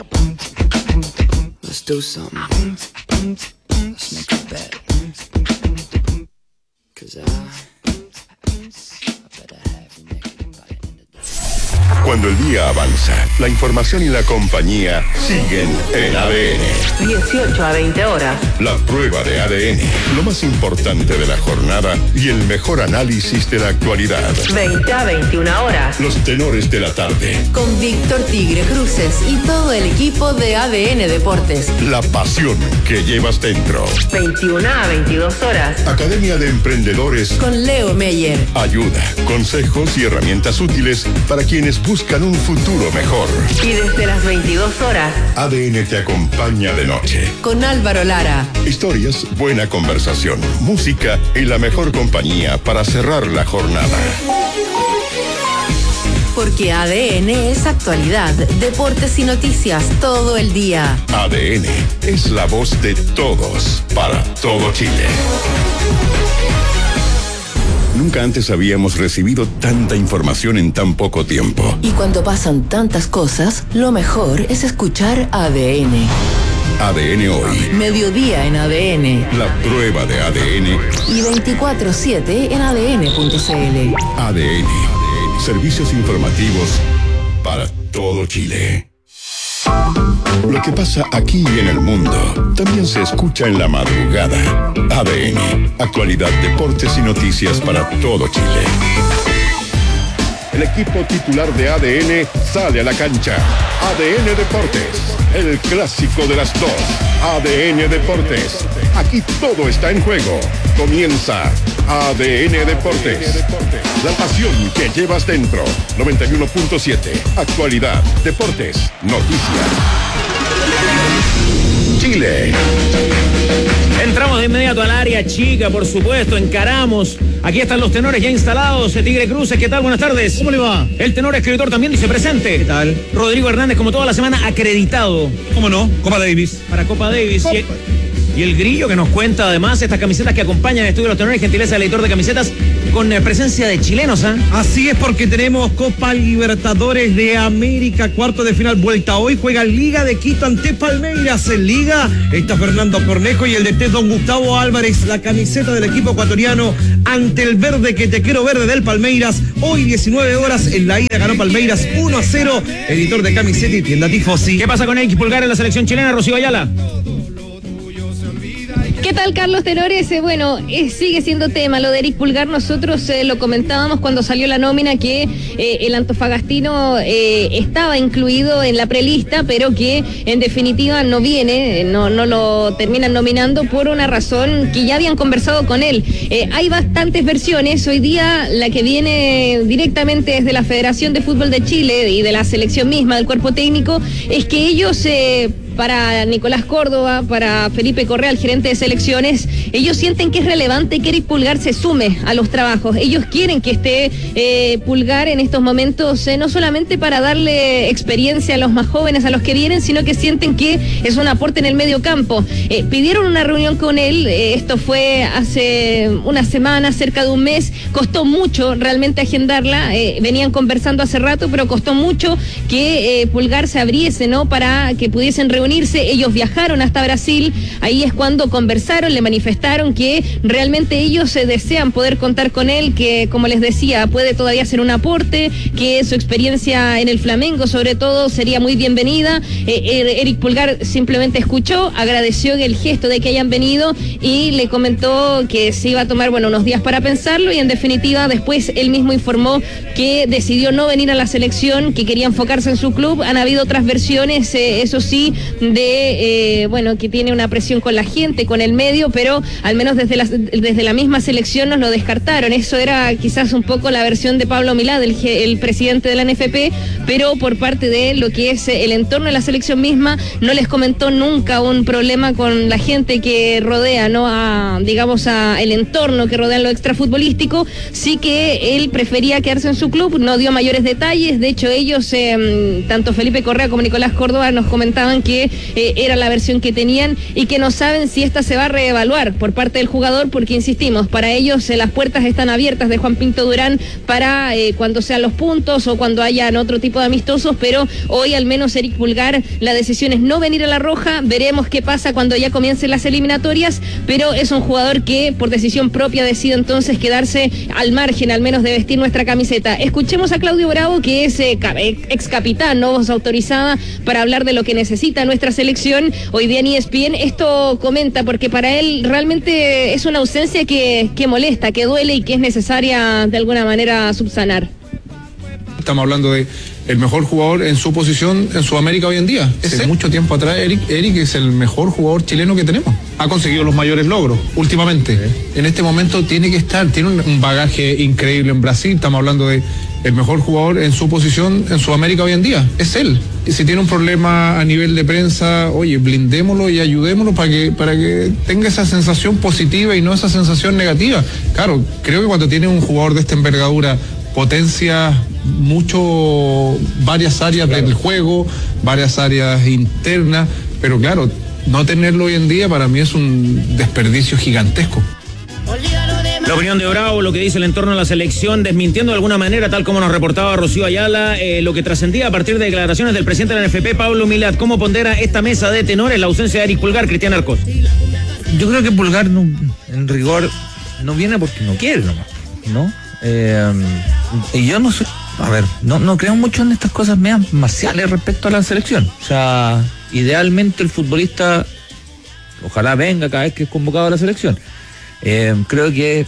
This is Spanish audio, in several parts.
Let's do something. Let's make a bet. 'Cause I better have you naked by the end of the day. Cuando el día avanza, la información y la compañía siguen en ADN. 18 a 20 horas. La prueba de ADN, lo más importante de la jornada y el mejor análisis de la actualidad. 20 a 21 horas. Los tenores de la tarde. Con Víctor Tigre Cruces y todo el equipo de ADN Deportes. La pasión que llevas dentro. 21 a 22 horas. Academia de Emprendedores. Con Leo Meyer. Ayuda, consejos y herramientas útiles para quienes buscan un futuro mejor. Y desde las 22 horas. ADN te acompaña de noche. Con Álvaro Lara. Historias, buena conversación, música y la mejor compañía para cerrar la jornada. Porque ADN es actualidad, deportes y noticias todo el día. ADN es la voz de todos para todo Chile. Nunca antes habíamos recibido tanta información en tan poco tiempo. Y cuando pasan tantas cosas, lo mejor es escuchar ADN. ADN hoy. Mediodía en ADN. La prueba de ADN. Y 24/7 en ADN.cl. ADN. Servicios informativos para todo Chile. Lo que pasa aquí y en el mundo también se escucha en la madrugada. ADN. Actualidad, deportes y noticias para todo Chile. El equipo titular de ADN sale a la cancha. ADN Deportes, el clásico de las dos. ADN Deportes, aquí todo está en juego. Comienza ADN Deportes. La pasión que llevas dentro. 91.7. Actualidad, deportes, noticias. Chile. Entramos de inmediato al área chica, por supuesto, encaramos. Aquí están los tenores ya instalados. Tigre Cruces, ¿qué tal? Buenas tardes. ¿Cómo le va? El tenor escritor también dice presente. ¿Qué tal? Rodrigo Hernández, como toda la semana, acreditado. ¿Cómo no? Copa Davis. Para Copa Davis. Y el Grillo que nos cuenta además estas camisetas que acompañan el estudio de los tenores, gentileza del editor de camisetas, con presencia de chilenos, ¿ah? Así es, porque tenemos Copa Libertadores de América, cuarto de final, vuelta hoy, juega Liga de Quito ante Palmeiras. En Liga está Fernando Cornejo y el DT Don Gustavo Álvarez, la camiseta del equipo ecuatoriano ante el verde que te quiero verde del Palmeiras. Hoy 19 horas en la ida ganó Palmeiras 1-0, editor de camiseta y tienda Tifosi. ¿Qué pasa con X Pulgar en la selección chilena, Rocío Ayala? ¿Qué tal, Carlos Tenores? Sigue siendo tema lo de Eric Pulgar. Nosotros lo comentábamos cuando salió la nómina que el antofagastino estaba incluido en la prelista, pero que en definitiva no viene, no lo terminan nominando por una razón que ya habían conversado con él. Hay bastantes versiones. Hoy día la que viene directamente desde la Federación de Fútbol de Chile y de la selección misma, del cuerpo técnico, es que ellos... para Nicolás Córdoba, para Felipe Correa, el gerente de selecciones, ellos sienten que es relevante que Eric Pulgar se sume a los trabajos. Ellos quieren que esté Pulgar en estos momentos, no solamente para darle experiencia a los más jóvenes, a los que vienen, sino que sienten que es un aporte en el medio campo. Pidieron una reunión con él, esto fue hace una semana, cerca de un mes, costó mucho realmente agendarla, venían conversando hace rato, pero costó mucho que Pulgar se abriese, ¿no? Para que pudiesen reunirse. Ellos viajaron hasta Brasil, ahí es cuando conversaron, le manifestaron que realmente ellos desean poder contar con él, que como les decía, puede todavía ser un aporte, que su experiencia en el Flamengo sobre todo sería muy bienvenida. Eric Pulgar simplemente escuchó, agradeció el gesto de que hayan venido y le comentó que se iba a tomar unos días para pensarlo, y en definitiva después él mismo informó que decidió no venir a la selección, que quería enfocarse en su club. Han habido otras versiones, eso sí, de que tiene una presión con la gente, con el medio, pero al menos desde la misma selección nos lo descartaron. Eso era quizás un poco la versión de Pablo Milad, el presidente de la NFP, pero por parte de lo que es el entorno de la selección misma, no les comentó nunca un problema con la gente que rodea, ¿no? a el entorno que rodea lo extrafutbolístico. Sí que él prefería quedarse en su club, no dio mayores detalles. De hecho, ellos, tanto Felipe Correa como Nicolás Córdoba, nos comentaban que que era la versión que tenían y que no saben si esta se va a reevaluar por parte del jugador, porque insistimos, para ellos las puertas están abiertas de Juan Pinto Durán para cuando sean los puntos o cuando hayan otro tipo de amistosos, pero hoy al menos Eric Pulgar, la decisión es no venir a la roja. Veremos qué pasa cuando ya comiencen las eliminatorias, pero es un jugador que por decisión propia decide entonces quedarse al margen al menos de vestir nuestra camiseta. Escuchemos a Claudio Bravo, que es ex capitán, no voz autorizada para hablar de lo que necesita nuestra selección. Hoy día en ESPN esto comenta, porque para él realmente es una ausencia que molesta, que duele y que es necesaria de alguna manera subsanar. Estamos hablando de el mejor jugador en su posición en Sudamérica hoy en día. Hace mucho tiempo atrás, Eric es el mejor jugador chileno que tenemos. Ha conseguido los mayores logros últimamente. En este momento tiene que estar, tiene un bagaje increíble en Brasil. Estamos hablando de el mejor jugador en su posición en Sudamérica hoy en día. Es él. Y si tiene un problema a nivel de prensa, oye, blindémoslo y ayudémoslo para que tenga esa sensación positiva y no esa sensación negativa. Claro, creo que cuando tiene un jugador de esta envergadura, potencia mucho varias áreas del juego, varias áreas internas, pero claro, no tenerlo hoy en día para mí es un desperdicio gigantesco. La opinión de Bravo, lo que dice el entorno de la selección, desmintiendo de alguna manera, tal como nos reportaba Rocío Ayala, lo que trascendía a partir de declaraciones del presidente de la NFP, Pablo Milad. ¿Cómo pondera esta mesa de tenores la ausencia de Eric Pulgar, Cristian Arcos? Yo creo que Pulgar no, en rigor no viene porque no quiere nomás, ¿no? Y yo no soy, no creo mucho en estas cosas medias marciales respecto a la selección. O sea, idealmente el futbolista ojalá venga cada vez que es convocado a la selección. Creo que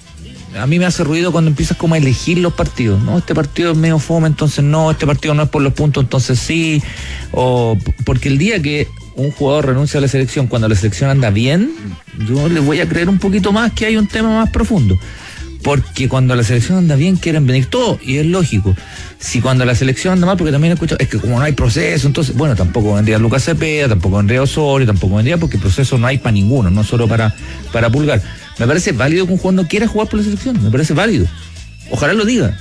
a mí me hace ruido cuando empiezas como a elegir los partidos, ¿no? Este partido es medio fome, entonces no, este partido no es por los puntos, entonces sí, o porque el día que un jugador renuncia a la selección cuando la selección anda bien, yo le voy a creer un poquito más que hay un tema más profundo. Porque cuando la selección anda bien quieren venir todos, y es lógico. Si cuando la selección anda mal, porque también he escuchado, es que como no hay proceso, entonces, bueno, tampoco vendría Lucas Cepeda, tampoco vendría Osorio, tampoco vendría, porque proceso no hay para ninguno, no solo para Pulgar. Me parece válido que un jugador no quiera jugar por la selección, me parece válido. Ojalá lo diga.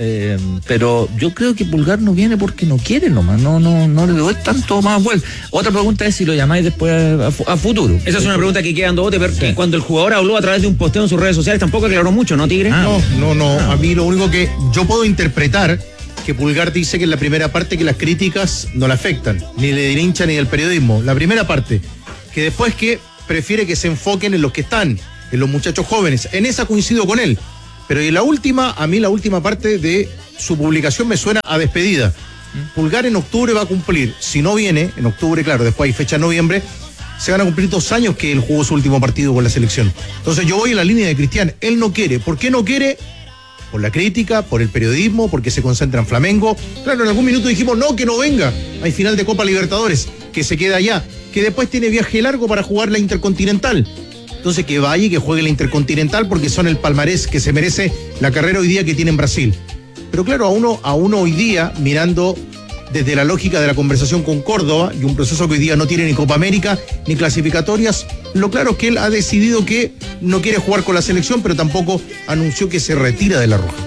Pero yo creo que Pulgar no viene porque no quiere nomás, no le doy tanto más vuelta. Otra pregunta es si lo llamáis después a futuro. Esa es una pregunta que queda dando bote, pero sí. Cuando el jugador habló a través de un posteo en sus redes sociales tampoco aclaró mucho, ¿no, Tigre? No, a mí lo único que yo puedo interpretar, que Pulgar dice que en la primera parte que las críticas no le afectan, ni del hincha ni del periodismo. La primera parte, que después que prefiere que se enfoquen en los que están, en los muchachos jóvenes. En esa coincido con él. Pero en la última, a mí la última parte de su publicación me suena a despedida. Pulgar en octubre va a cumplir, si no viene, en octubre, claro, después hay fecha en noviembre, se van a cumplir 2 años que él jugó su último partido con la selección. Entonces yo voy en la línea de Cristian, él no quiere. ¿Por qué no quiere? Por la crítica, por el periodismo, porque se concentra en Flamengo. Claro, en algún minuto dijimos, no, que no venga. Hay final de Copa Libertadores, que se queda allá, que después tiene viaje largo para jugar la Intercontinental. Entonces que vaya y que juegue la Intercontinental porque son el palmarés que se merece la carrera hoy día que tiene en Brasil. Pero claro, a uno hoy día, mirando desde la lógica de la conversación con Córdoba y un proceso que hoy día no tiene ni Copa América ni clasificatorias, lo claro es que él ha decidido que no quiere jugar con la selección, pero tampoco anunció que se retira de la Roja.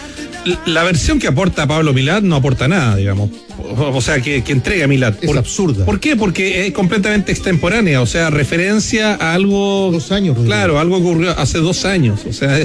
La versión que aporta Pablo Milad no aporta nada, digamos. O sea, que entrega Milad. Es absurda. ¿Por qué? Porque es completamente extemporánea, o sea, referencia a algo... 2 años. Claro, algo que ocurrió hace 2 años. O sea,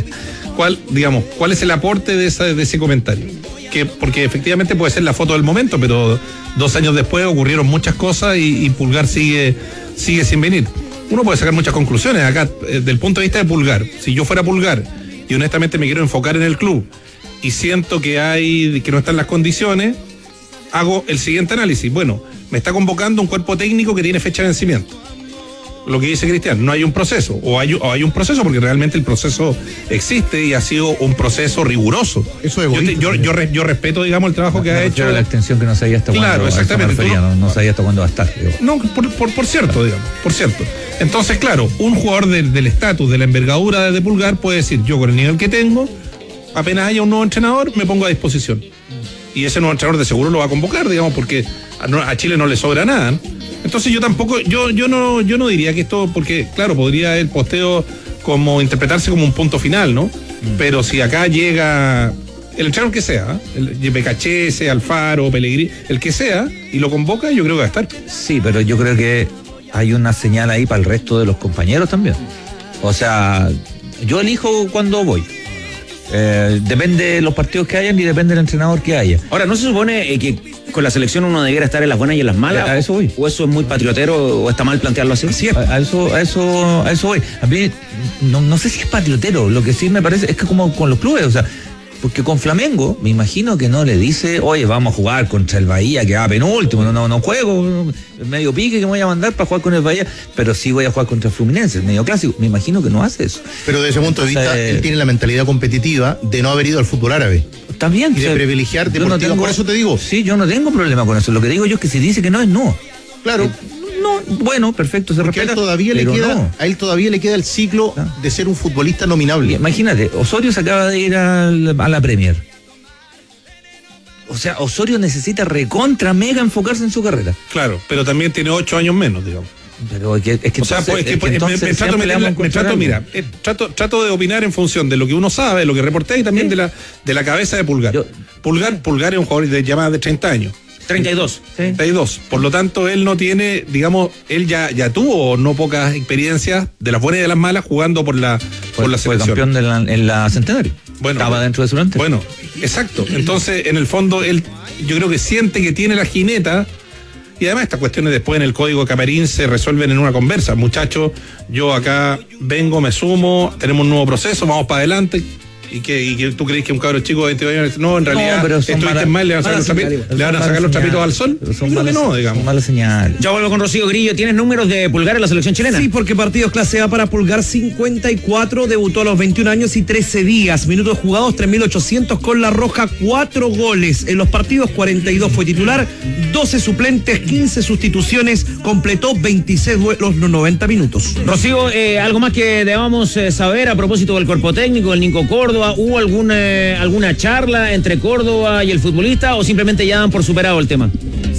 ¿cuál es el aporte de ese comentario? Porque efectivamente puede ser la foto del momento, pero 2 años después ocurrieron muchas cosas y Pulgar sigue sin venir. Uno puede sacar muchas conclusiones acá, del punto de vista de Pulgar. Si yo fuera Pulgar y honestamente me quiero enfocar en el club y siento que no están las condiciones, hago el siguiente análisis. Bueno, me está convocando un cuerpo técnico que tiene fecha de vencimiento. Lo que dice Cristian, no hay un proceso, o hay un proceso porque realmente el proceso existe y ha sido un proceso riguroso. Eso es yo respeto, digamos, el trabajo que ha hecho. La extensión que no sabía hasta cuándo. Claro, exactamente. No sabía hasta cuándo va a estar. No, por cierto, digamos, por cierto. Entonces, claro, un jugador del estatus, de la envergadura de Pulgar puede decir, yo con el nivel que tengo, apenas haya un nuevo entrenador, me pongo a disposición. Y ese nuevo entrenador de seguro lo va a convocar, digamos, porque a Chile no le sobra nada, ¿no? Entonces yo tampoco, yo no diría que esto, porque claro, podría el posteo como interpretarse como un punto final, ¿no? Pero si acá llega el entrenador que sea, el Becachese, Alfaro, Pellegrini, el que sea, y lo convoca, yo creo que va a estar. Sí, pero yo creo que hay una señal ahí para el resto de los compañeros también. O sea, yo elijo cuando voy. Depende de los partidos que hayan y depende del entrenador que haya. Ahora, ¿no se supone que con la selección uno debiera estar en las buenas y en las malas? A eso voy. ¿O eso es muy patriotero o está mal plantearlo así? Sí, a eso voy. A mí no sé si es patriotero, lo que sí me parece es que como con los clubes, o sea, porque con Flamengo me imagino que no le dice, oye, vamos a jugar contra el Bahía que va penúltimo, no juego, medio pique que me voy a mandar para jugar con el Bahía, pero sí voy a jugar contra el Fluminense, el medio clásico. Me imagino que no hace eso. Pero desde ese punto de vista, él tiene la mentalidad competitiva de no haber ido al fútbol árabe. También. Y de privilegiar deportiva, por eso te digo. Sí, yo no tengo problema con eso. Lo que digo yo es que si dice que no es no. Claro. No, bueno, perfecto, se respeta. A él todavía le queda el ciclo de ser un futbolista nominable. Imagínate, Osorio se acaba de ir a la Premier. O sea, Osorio necesita recontra mega enfocarse en su carrera. Claro, pero también tiene 8 años menos, digamos. Pero es que o sea, trato de opinar en función de lo que uno sabe, de lo que reporté y también de la cabeza de Pulgar. Pulgar es un jugador de llamadas de 30 años. 32. Por lo tanto, él no tiene, digamos, él ya tuvo no pocas experiencias de las buenas y de las malas jugando por la selección. Fue campeón en la Centenario. Bueno, estaba dentro de su delantero. Bueno, exacto. Entonces, en el fondo, él, yo creo que siente que tiene la jineta. Y además estas cuestiones después en el código Camerín se resuelven en una conversa. Muchachos, yo acá vengo, me sumo, tenemos un nuevo proceso, vamos para adelante. ¿Y que tú crees que un cabro chico de 22 años, no, en realidad estuviste mal, le van a sacar los trapitos al sol? Yo creo que no, digamos. Son malas señales. Ya vuelvo con Rocío Grillo. ¿Tienes números de Pulgar en la selección chilena? Sí, porque partidos clase A para Pulgar 54, debutó a los 21 años y 13 días. Minutos jugados 3.800 con la Roja, 4 goles. En los partidos 42 fue titular, 12 suplentes, 15 sustituciones, completó 26 los 90 minutos. Rocío, algo más que debamos saber a propósito del cuerpo técnico, el Nico Córdoba. ¿Hubo alguna charla entre Córdoba y el futbolista o simplemente ya dan por superado el tema?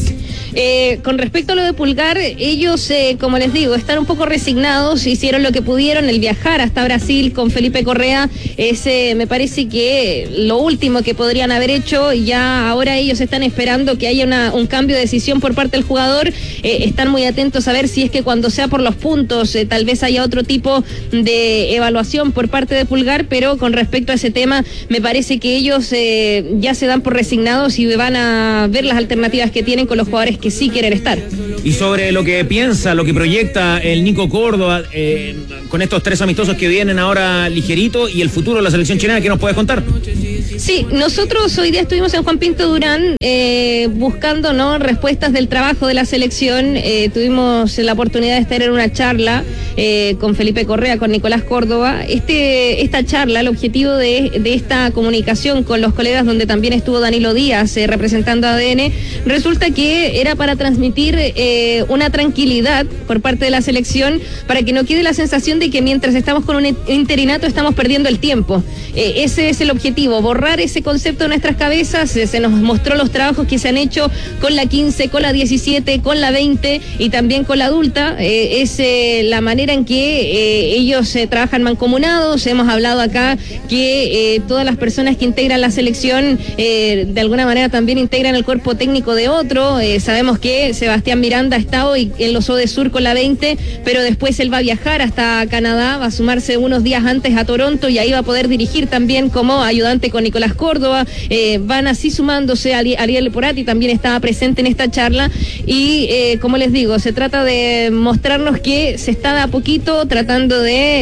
Con respecto a lo de Pulgar, ellos, como les digo, están un poco resignados, hicieron lo que pudieron. El viajar hasta Brasil con Felipe Correa es, me parece que lo último que podrían haber hecho. Ya ahora ellos están esperando que haya un cambio de decisión por parte del jugador. Están muy atentos a ver si es que cuando sea por los puntos, tal vez haya otro tipo de evaluación por parte de Pulgar, pero con respecto a ese tema, me parece que ellos ya se dan por resignados y van a ver las alternativas que tienen con los jugadores que sí quieren estar. Y sobre lo que piensa, lo que proyecta el Nico Córdoba con estos 3 amistosos que vienen ahora ligerito y el futuro de la selección chilena, ¿qué nos puedes contar? Sí, nosotros hoy día estuvimos en Juan Pinto Durán buscando respuestas del trabajo de la selección. Tuvimos la oportunidad de estar en una charla con Felipe Correa, con Nicolás Córdoba. Esta charla, el objetivo de esta comunicación con los colegas, donde también estuvo Danilo Díaz representando a ADN, resulta que era para transmitir una tranquilidad por parte de la selección, para que no quede la sensación de que mientras estamos con un interinato estamos perdiendo el tiempo. Ese es el objetivo, borrar ese concepto de nuestras cabezas. Se nos mostró los trabajos que se han hecho con la 15, con la 17, con la 20 y también con la adulta. Es la manera en que ellos trabajan mancomunados. Hemos hablado acá que todas las personas que integran la selección de alguna manera también integran el cuerpo técnico de otro. Sabemos que Sebastián Miranda está hoy en los ODE Sur con la 20, pero después él va a viajar hasta Canadá, va a sumarse unos días antes a Toronto y ahí va a poder dirigir también como ayudante con Nicolás Córdoba. Van así sumándose. Ariel Leporati también estaba presente en esta charla y como les digo, se trata de mostrarnos que se está de a poquito tratando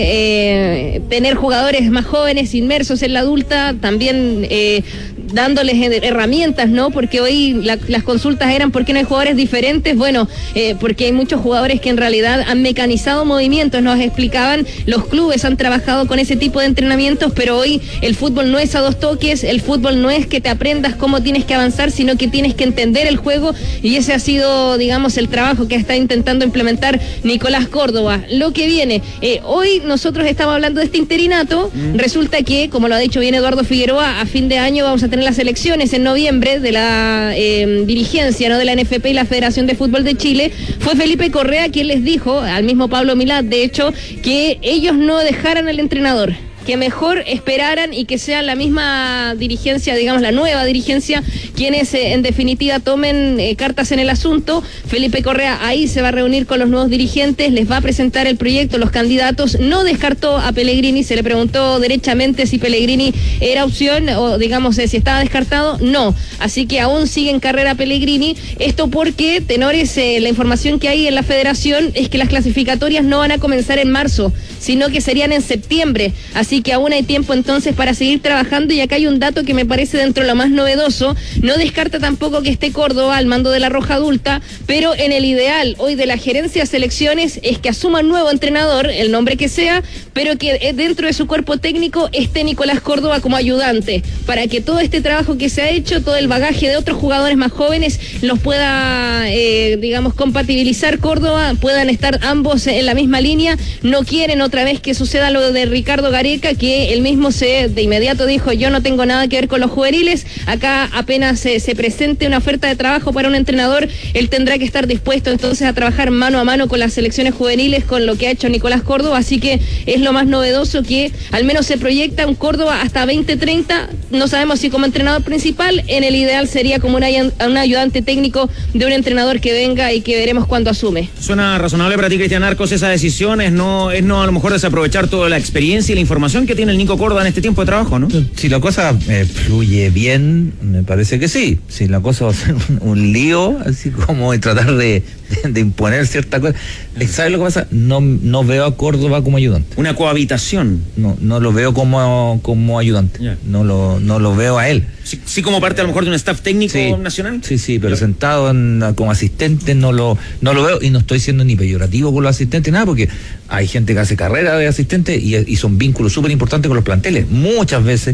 de tener jugadores más jóvenes inmersos en la adulta, también dándoles herramientas, ¿no? Porque hoy las consultas eran ¿por qué no hay jugadores diferentes? Bueno, porque hay muchos jugadores que en realidad han mecanizado movimientos, nos explicaban, los clubes han trabajado con ese tipo de entrenamientos, pero hoy el fútbol no es a 2 toques, el fútbol no es que te aprendas cómo tienes que avanzar, sino que tienes que entender el juego, y ese ha sido, digamos, el trabajo que está intentando implementar Nicolás Córdoba. Lo que viene, hoy nosotros estamos hablando de este interinato, resulta que, como lo ha dicho bien Eduardo Figueroa, a fin de año vamos a tener las elecciones en noviembre de la dirigencia, ¿no?, de la NFP y la Federación de Fútbol de Chile. Fue Felipe Correa quien les dijo, al mismo Pablo Milad, de hecho, que ellos no dejaran al entrenador. que mejor esperaran y que sea la misma dirigencia, digamos la nueva dirigencia, quienes en definitiva tomen cartas en el asunto. Felipe Correa ahí se va a reunir con los nuevos dirigentes, les va a presentar el proyecto, los candidatos. No descartó a Pellegrini, se le preguntó derechamente si Pellegrini era opción o digamos si estaba descartado, no. Así que aún sigue en carrera Pellegrini. Esto porque, tenores, la información que hay en la federación es que las clasificatorias no van a comenzar en marzo, sino que serían en septiembre. Así que aún hay tiempo entonces para seguir trabajando. Y acá hay un dato que me parece dentro de lo más novedoso. No descarta tampoco que esté Córdoba al mando de la Roja Adulta, pero en el ideal hoy de la gerencia de selecciones es que asuma un nuevo entrenador, el nombre que sea, pero que dentro de su cuerpo técnico esté Nicolás Córdoba como ayudante, para que todo este trabajo que se ha hecho, todo el bagaje de otros jugadores más jóvenes, los pueda, digamos, compatibilizar Córdoba, puedan estar ambos en la misma línea. No quieren otra vez que suceda lo de Ricardo Gareca, que él mismo de inmediato dijo: yo no tengo nada que ver con los juveniles, acá apenas se presente una oferta de trabajo para un entrenador, él tendrá que estar dispuesto entonces a trabajar mano a mano con las selecciones juveniles, con lo que ha hecho Nicolás Córdoba. Así que es lo más novedoso, que al menos se proyecta un Córdoba hasta 2030, no sabemos si como entrenador principal, en el ideal sería como un ayudante técnico de un entrenador que venga y que veremos cuándo asume. ¿Suena razonable para ti, Cristian Arcos, esa decisión? ¿Es no a lo mejor desaprovechar toda la experiencia y la información que tiene el Nico Córdoba en este tiempo de trabajo, no? Si la cosa fluye bien, me parece que sí. Si la cosa va a ser un lío, así como de tratar de imponer cierta cosa. ¿Sabes lo que pasa? No veo a Córdoba como ayudante. Una cohabitación. No lo veo como ayudante. Yeah. No lo veo a él. Sí, como parte a lo mejor de un staff técnico nacional. Sí, pero sentado como asistente no lo veo, y no estoy siendo ni peyorativo con los asistentes, nada, porque hay gente que hace carrera de asistente y son vínculos súper importantes con los planteles. Muchas veces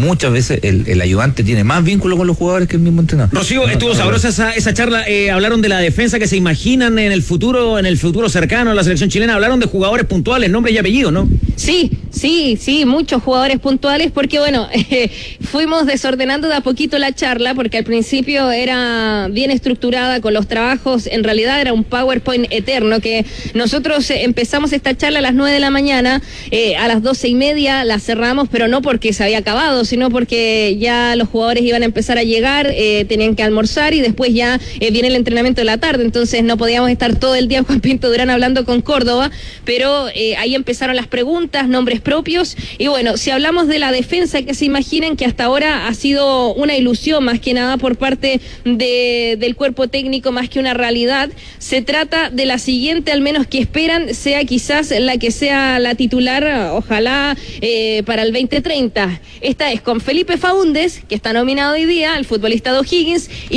el ayudante tiene más vínculos con los jugadores que el mismo entrenador. Rocío, estuvo sabrosa esa charla. Hablaron de la defensa que se imaginan en el futuro cercano en la selección chilena. Hablaron de jugadores puntuales, nombres y apellidos, ¿no? Sí, muchos jugadores puntuales, porque bueno, fuimos desordenando de a poquito la charla, porque al principio era bien estructurada con los trabajos. En realidad era un PowerPoint eterno, que nosotros empezamos esta charla a las 9 de la mañana, a las 12:30 la cerramos, pero no porque se había acabado, sino porque ya los jugadores iban a empezar a llegar, tenían que almorzar, y después ya viene el entrenamiento de la tarde. Entonces no podíamos estar todo el día Juan Pinto Durán hablando con Córdoba, pero ahí empezaron las preguntas, nombres propios. Y bueno, si hablamos de la defensa, que se imaginen que hasta ahora ha sido una ilusión más que nada por parte del cuerpo técnico, más que una realidad. Se trata de la siguiente, al menos que esperan sea quizás la que sea la titular, ojalá para el 2030. Esta es con Felipe Faúndez, que está nominado hoy día, el futbolista de O'Higgins, y